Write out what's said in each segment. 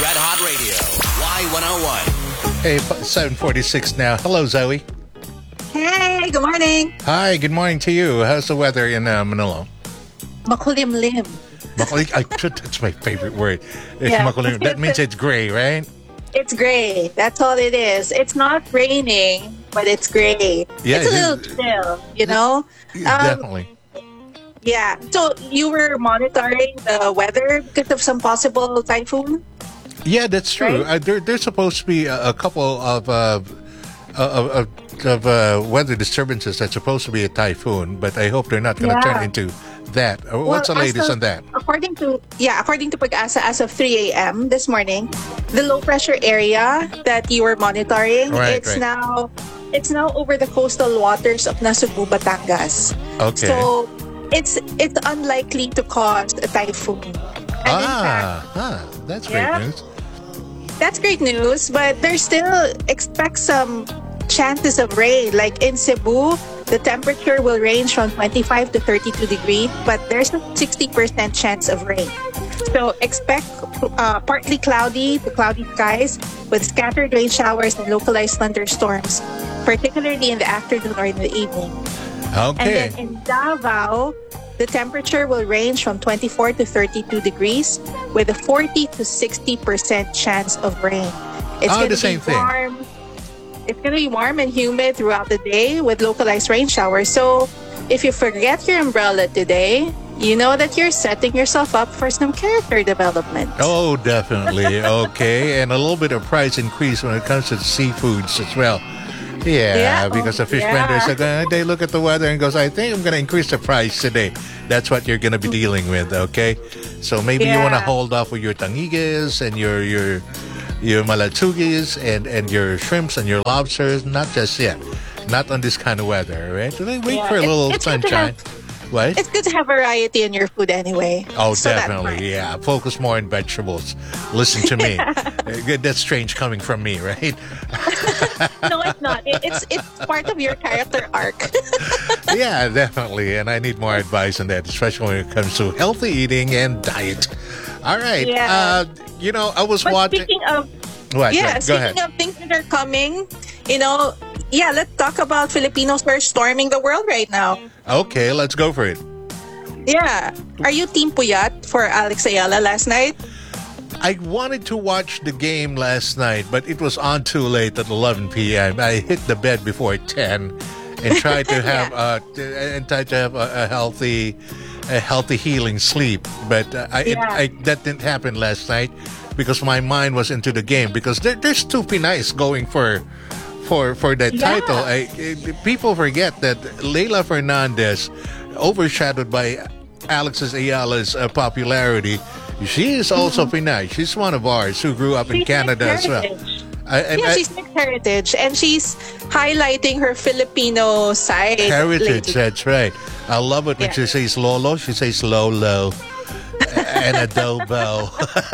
Red Hot Radio, Y101. Hey, 7:46 now. Hello, Zoe. Hey, good morning. Hi, good morning to you. How's the weather in Manila? Makulimlim. That's my favorite word. It's Yeah. makulim. That means it's gray, right? It's gray. That's all it is. It's not raining, but it's gray. Yeah, it's a little chill, you know? Definitely. Yeah. So you were monitoring the weather because of some possible typhoon? Yeah, that's true. Right? There's supposed to be a couple of weather disturbances that's supposed to be a typhoon, but I hope they're not going to turn into that. What's the latest on that? According to Pag-asa, as of 3 a.m. this morning, the low pressure area that you were monitoring, it's now over the coastal waters of Nasugbu, Batangas. Okay. So it's unlikely to cause a typhoon. And in fact, that's great news. That's great news, but there's still expect some chances of rain. Like in Cebu, the temperature will range from 25 to 32 degrees, but there's a 60% chance of rain. So expect partly cloudy to cloudy skies with scattered rain showers and localized thunderstorms, particularly in the afternoon or in the evening. Okay. And then in Davao, the temperature will range from 24 to 32 degrees with a 40 to 60% chance of rain. It's going to be warm. It's going to be warm and humid throughout the day with localized rain showers. So if you forget your umbrella today, you know that you're setting yourself up for some character development. Oh, definitely. Okay. And a little bit of price increase when it comes to seafoods as well. Yeah, because the fish vendors they look at the weather and goes, I think I'm going to increase the price today. That's what you're going to be dealing with, okay? So maybe you want to hold off with your tangigas and your malatugis and your shrimps and your lobsters. Not just yet. Not on this kind of weather, right? So then wait for a little sunshine. What? It's good to have variety in your food anyway. Oh, so definitely, yeah. Focus more on vegetables. Listen to me. That's strange coming from me, right? No, it's not. It's part of your character arc. Yeah, definitely. And I need more advice on that, especially when it comes to healthy eating and diet. All right. Yeah. I was watching. Speaking of, what? Go ahead. of things that are coming, let's talk about Filipinos who are storming the world right now. Okay, let's go for it. Yeah. Are you Team Puyat for Alex Ayala last night? I wanted to watch the game last night, but it was on too late at 11 p.m. I hit the bed before 10 and tried to have a healthy healing sleep. But that didn't happen last night because my mind was into the game. Because there's two Pinays going for that title. People forget that Leila Fernandez, overshadowed by Alexis Ayala's popularity, she is also Pinay. She's one of ours who grew up in Canada as well. She's mixed heritage, and she's highlighting her Filipino side. Heritage, that's right. I love it when she says Lolo, she says Lolo. And adobo.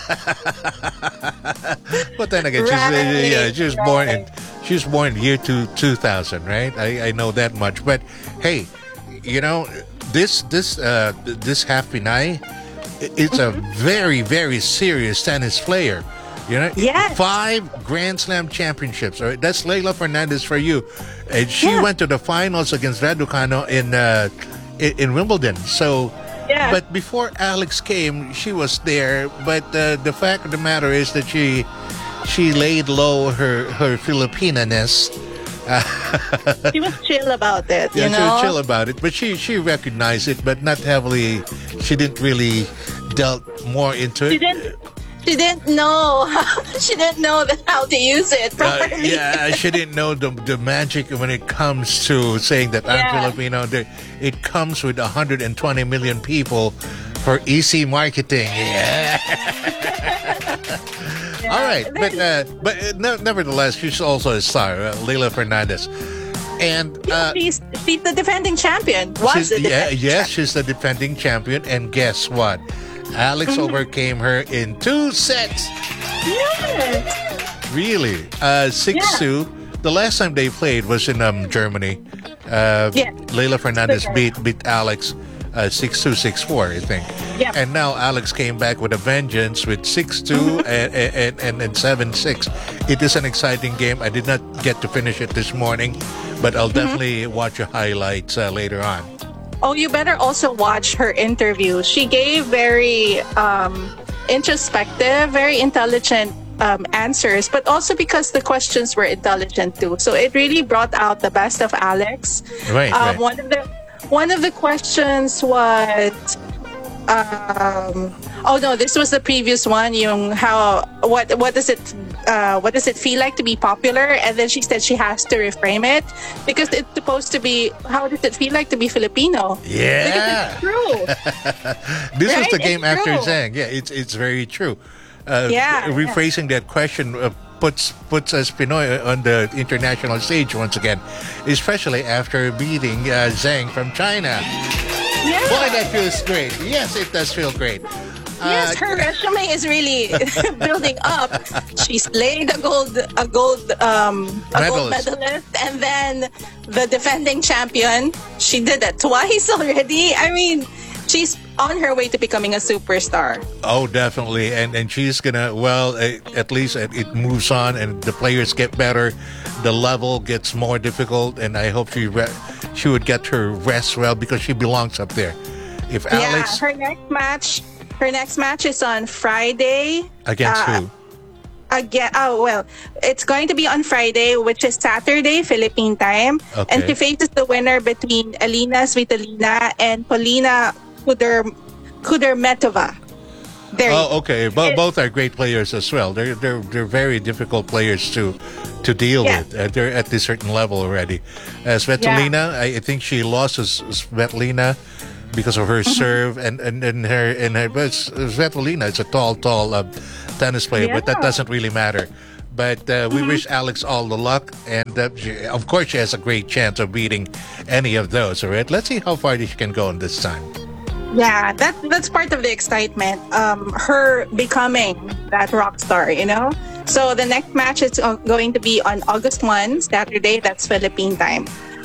But then again, she was born in the year 2000, right? I know that much. But hey, this half Pinay, it's a very, very serious tennis player. 5 Grand Slam championships. All right? That's Leila Fernandez for you. And she went to the finals against Raducanu in Wimbledon. So. Yeah. But before Alex came, she was there. But the fact of the matter is that she laid low her Filipinaness. She was chill about it, she was chill about it. But she recognized it, but not heavily. She didn't really delve more into it. She didn't know. She didn't know how to use it properly. She didn't know the magic when it comes to saying that I'm Filipino. It comes with 120 million people for easy marketing. Yeah. All right, but nevertheless, she's also a star, Leila Fernandez. And she's the defending champion. She's the defending champion. And guess what? Alex overcame her in 2 sets. Yes. Really? 6-2. The last time they played was in Germany. Leila Fernandez beat Alex 6-2, 6-4, I think. Yep. And now Alex came back with a vengeance with 6-2 and 7-6. It is an exciting game. I did not get to finish it this morning, but I'll definitely watch your highlights later on. Oh, you better also watch her interview. She gave very introspective, very intelligent answers, but also because the questions were intelligent too. So it really brought out the best of Alex. Right, right. One of the questions was, oh no, this was the previous one. Yung what does it feel like to be popular? And then she said she has to reframe it because it's supposed to be, how does it feel like to be Filipino? Yeah, because it's true. This was Right? the game It's after true. Zhang. Yeah, it's very true. Yeah. Rephrasing that question puts us Pinoy on the international stage once again, especially after beating Zhang from China. Yeah. Boy, that feels great. Yes, it does feel great. Yes, her resume is really building up. She slayed a gold Medalist. medalist, and then the defending champion. She did that twice already. I mean, she's on her way to becoming a superstar. Oh, definitely. And she's gonna, at least it moves on and the players get better. The level gets more difficult, and I hope she would get her rest well because she belongs up there. If Alex Yeah, her next match is on Friday. against who? Again, it's going to be on Friday, which is Saturday, Philippine time. Okay. And she faces the winner between Alina Svitolina and Polina Kudermetova. There. Oh, okay. Both are great players as well. They're very difficult players to deal Yeah. with. They're at this certain level already. Svitolina, I think she lost to Svetlina because of her serve and her. But Svetlina is a tall tennis player, but that Yeah. doesn't really matter. But we wish Alex all the luck, and of course she has a great chance of beating any of those. All right, let's see how far she can go in this time. Yeah, that's part of the excitement. Her becoming that rock star, you know? So the next match is going to be on August 1, Saturday. That's Philippine time.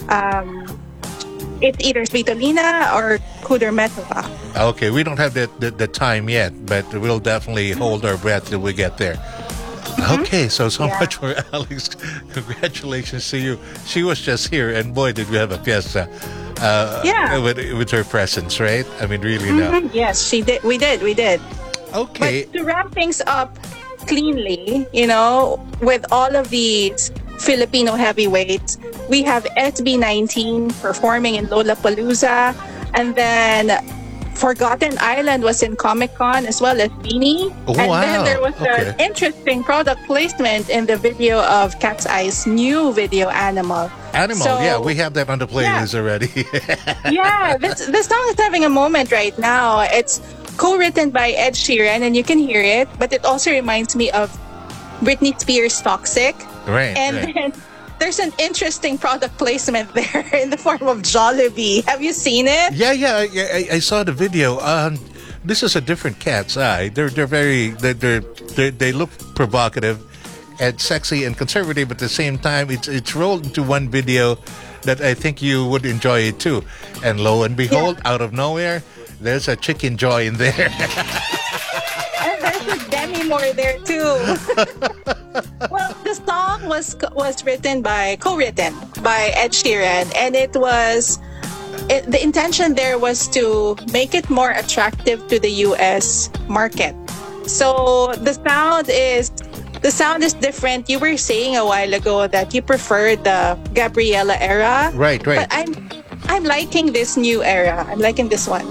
It's either Svitolina or Kudermetova. Okay, we don't have the time yet, but we'll definitely hold our breath till we get there. Okay, so Yeah. much for Alex. Congratulations to you. She was just here, and boy, did we have a fiesta. Yeah. With her presence, right? I mean, really, no. Yes, she did. We did. Okay. But to wrap things up cleanly, you know, with all of these Filipino heavyweights, we have SB19 performing in Lollapalooza, and then Forgotten Island was in Comic-Con as well as Beanie. Oh, and wow. then there was Okay. an interesting product placement in the video of Cat's Eye's new video, Animal. Animal, So- yeah, we have that on the playlist already. Yeah, this song is having a moment right now. It's co-written by Ed Sheeran, and you can hear it, but it also reminds me of Britney Spears' Toxic. Right. And right. then there's an interesting product placement there in the form of Jollibee. Have you seen it? Yeah, I saw the video. This is a different Cat's Eye. They look provocative and sexy and conservative at the same time. It's rolled into one video that I think you would enjoy it too. And lo and behold, out of nowhere, there's a chicken joy in there. And there's a Demi Moore there too. Well, the song was co-written by Ed Sheeran, and the intention there was to make it more attractive to the U.S. market. So the sound is different. You were saying a while ago that you preferred the Gabriella era, Right. but I'm liking this new era. I'm liking this one.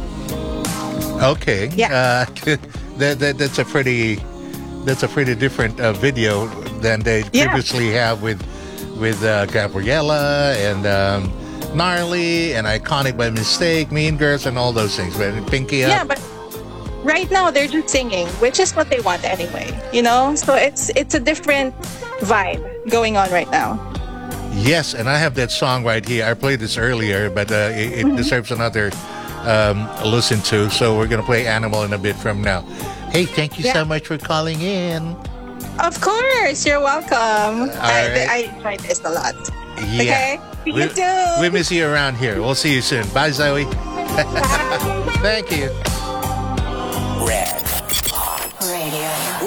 Okay. Yeah. That's a pretty different video than they Yeah. previously have with Gabriella and Gnarly and Iconic by Mistake, Mean Girls, and all those things. But Pinky Yeah, Up. but right now they're just singing, which is what they want anyway, you know? So it's a different vibe going on right now. Yes, and I have that song right here. I played this earlier, but it deserves another listen to. So we're going to play Animal in a bit from now. Hey, thank you so Yeah. much for calling in. Of course, you're welcome. right. I enjoyed this a lot. Yeah. Okay? See you soon. We miss you around here. We'll see you soon. Bye, Zoe. Thank you.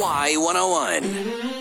Y101.